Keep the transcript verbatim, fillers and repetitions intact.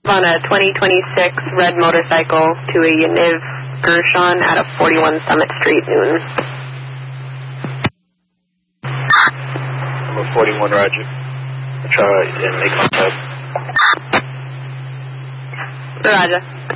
on a twenty twenty-six red motorcycle to a Yaniv Gershon at a forty-one Summit Street, Newton. Number forty-one, Roger. I'll try and make contact. Roger.